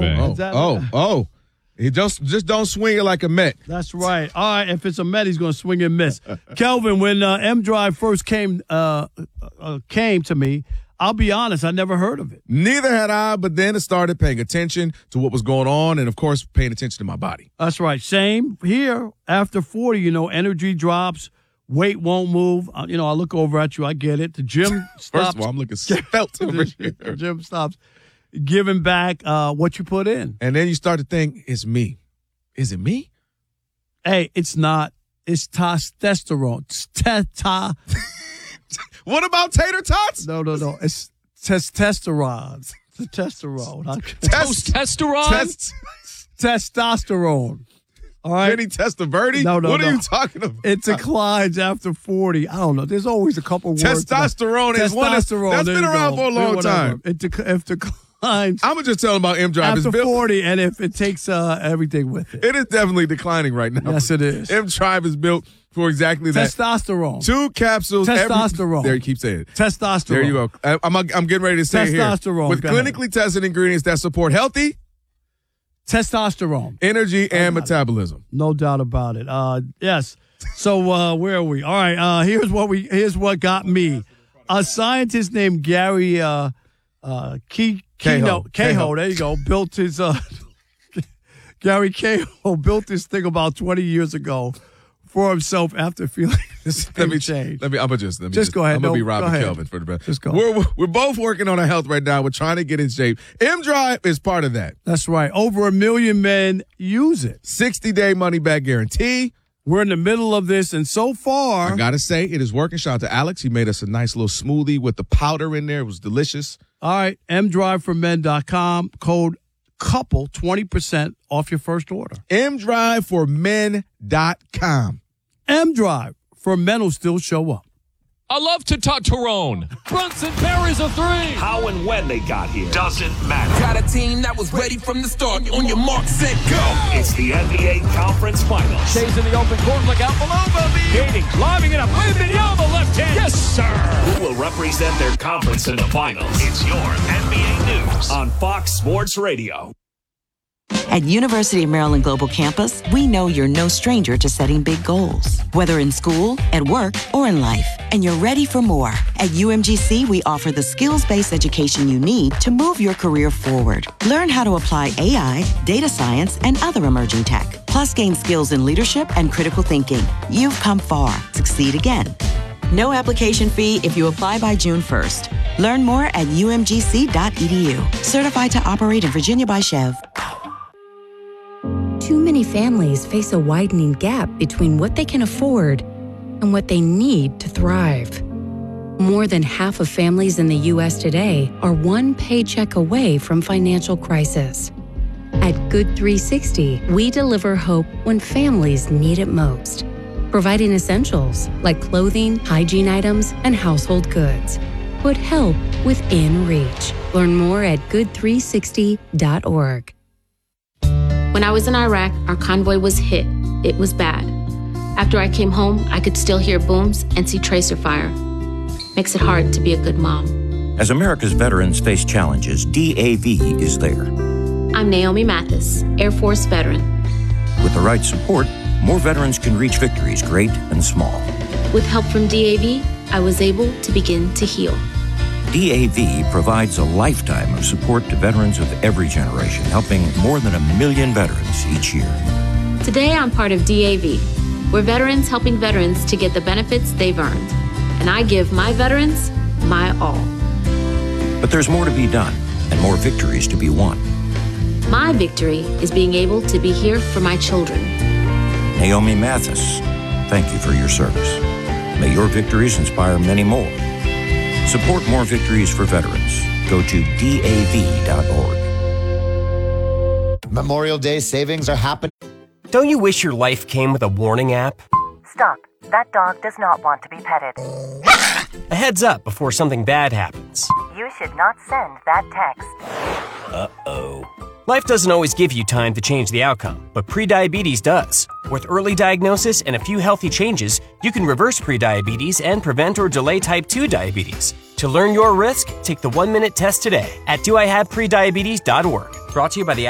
Oh. He just don't swing it like a Met. That's right. All right, if it's a Met, he's going to swing and miss. Kelvin, when M-Drive first came to me, I'll be honest, I never heard of it. Neither had I, but then I started paying attention to what was going on and, of course, paying attention to my body. That's right. Same here. After 40, energy drops, weight won't move. I look over at you. I get it. The gym stops. First of all, I'm looking svelte over here. The gym stops giving back what you put in. And then you start to think, it's me. Is it me? Hey, it's not. It's testosterone. What about tater tots? No. It's testosterone. Testosterone. Testosterone. All right. Vinny Testaverde? No. What are you talking about? It declines after 40. I don't know. There's always a couple words. Testosterone is one. That's been around for a long time. It declines. I'm going to just tell them about M-Drive. After 40, and if it takes everything with it. It is definitely declining right now. Yes, it is. M-Drive is built for exactly that. Testosterone. 2 capsules. Testosterone. There, you keep saying it. Testosterone. There you go. I'm getting ready to say it here. Testosterone. With clinically tested ingredients that support healthy testosterone, energy, and metabolism. No doubt about it. Yes. So where are we? All right. Here's what got me. A scientist named Gary Cahill. There you go. Built his Gary Cahill built this thing about 20 years ago for himself after feeling this change. I'm gonna just go ahead. I'm gonna be Robert Kelvin for the best. Just go. We're both working on our health right now. We're trying to get in shape. M-Drive is part of that. That's right. Over 1 million men use it. 60-day money-back guarantee. We're in the middle of this, and so far, I gotta say it is working. Shout out to Alex. He made us a nice little smoothie with the powder in there. It was delicious. All right, mdriveformen.com, code COUPLE, 20% off your first order. mdriveformen.com. M-Drive for men who still show up. I love to Tyrone. Brunson parries a 3. How and when they got here doesn't matter. Got a team that was ready from the start. On your mark, set, go. It's the NBA Conference Finals. Stays in the open court, look out below, Bobby. Gating, lobbing it up. Wembanyama, left hand. Yes, sir. Who will represent their conference in the finals? It's your NBA News on Fox Sports Radio. At University of Maryland Global Campus, we know you're no stranger to setting big goals, whether in school, at work, or in life, and you're ready for more. At UMGC, we offer the skills-based education you need to move your career forward. Learn how to apply AI, data science, and other emerging tech, plus gain skills in leadership and critical thinking. You've come far. Succeed again. No application fee if you apply by June 1st. Learn more at umgc.edu. Certified to operate in Virginia by Chev. Too many families face a widening gap between what they can afford and what they need to thrive. More than half of families in the U.S. today are one paycheck away from financial crisis. At Good 360, we deliver hope when families need it most, providing essentials like clothing, hygiene items, and household goods. Put help within reach. Learn more at good360.org. When I was in Iraq, our convoy was hit. It was bad. After I came home, I could still hear booms and see tracer fire. Makes it hard to be a good mom. As America's veterans face challenges, DAV is there. I'm Naomi Mathis, Air Force veteran. With the right support, more veterans can reach victories great and small. With help from DAV, I was able to begin to heal. DAV provides a lifetime of support to veterans of every generation, helping more than 1 million veterans each year. Today, I'm part of DAV. We're veterans helping veterans to get the benefits they've earned. And I give my veterans my all. But there's more to be done and more victories to be won. My victory is being able to be here for my children. Naomi Mathis, thank you for your service. May your victories inspire many more. Support more victories for veterans. Go to DAV.org. Memorial Day savings are happening. Don't you wish your life came with a warning app? Stop. That dog does not want to be petted. A heads up before something bad happens. You should not send that text. Uh-oh. Life doesn't always give you time to change the outcome, but prediabetes does. With early diagnosis and a few healthy changes, you can reverse prediabetes and prevent or delay type 2 diabetes. To learn your risk, take the 1-minute test today at doihaveprediabetes.org. Brought to you by the